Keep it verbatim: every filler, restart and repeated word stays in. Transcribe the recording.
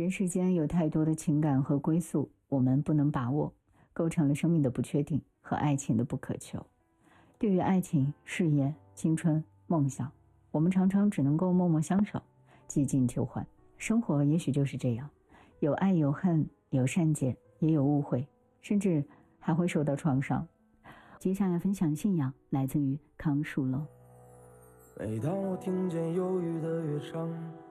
人世间有太多的情感和归宿，我们不能把握，构成了生命的不确定和爱情的不可求。对于爱情、事业、青春、梦想，我们常常只能够默默相守，几近求欢。生活也许就是这样，有爱有恨，有善解，也有误会，甚至还会受到创伤。接下来分享信仰，来自于康树楼。 每当我听见忧郁的乐章，